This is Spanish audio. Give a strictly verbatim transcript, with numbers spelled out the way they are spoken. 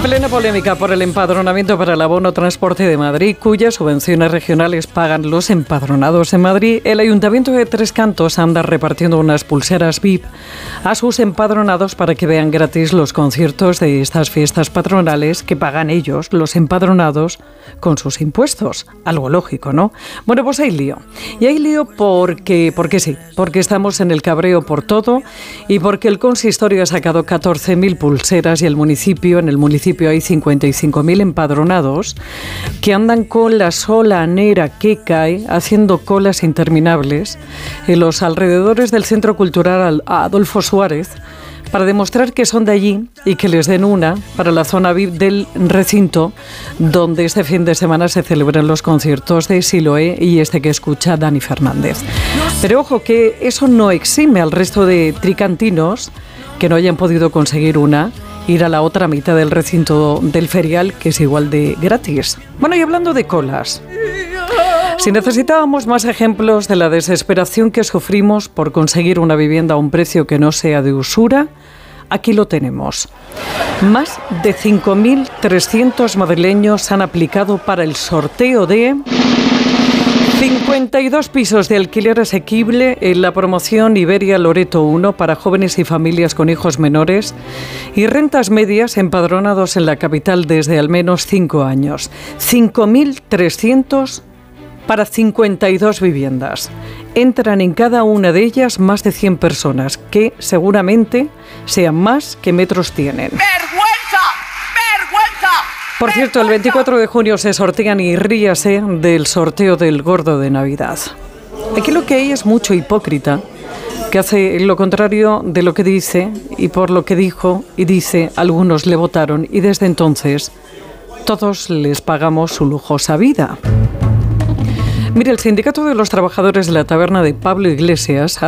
plena polémica por el empadronamiento para el abono transporte de Madrid, cuyas subvenciones regionales pagan los empadronados en Madrid, el Ayuntamiento de Tres Cantos anda repartiendo unas pulseras V I P a sus empadronados para que vean gratis los conciertos de estas fiestas patronales que pagan ellos, los empadronados, con sus impuestos. Algo lógico, ¿no? Bueno, pues hay lío. Y hay lío porque, porque sí, porque estamos en el cabreo por todo y porque el consistorio ha sacado catorce mil pulseras y el municipio, en el municipio hay cincuenta y cinco mil empadronados que andan con la solanera que cae, haciendo colas interminables en los alrededores del Centro Cultural Adolfo Suárez para demostrar que son de allí y que les den una para la zona V I P del recinto donde este fin de semana se celebran los conciertos de Siloé y este que escucha Dani Fernández. Pero ojo, que eso no exime al resto de tricantinos que no hayan podido conseguir una, ir a la otra mitad del recinto del ferial, que es igual de gratis. Bueno, y hablando de colas, si necesitábamos más ejemplos de la desesperación que sufrimos por conseguir una vivienda a un precio que no sea de usura, aquí lo tenemos. Más de cinco mil trescientos madrileños han aplicado para el sorteo de cincuenta y dos pisos de alquiler asequible en la promoción Iberia Loreto uno para jóvenes y familias con hijos menores y rentas medias empadronados en la capital desde al menos cinco años. cinco mil trescientos para cincuenta y dos viviendas. Entran en cada una de ellas más de cien personas, que seguramente sean más que metros tienen. ¡Vergüenza! ¡Vergüenza! Por cierto, el veinticuatro de junio se sortean y ríase del sorteo del gordo de Navidad. Aquí lo que hay es mucho hipócrita, que hace lo contrario de lo que dice, y por lo que dijo y dice, algunos le votaron, y desde entonces todos les pagamos su lujosa vida. Mire, el Sindicato de los Trabajadores de la Taberna de Pablo Iglesias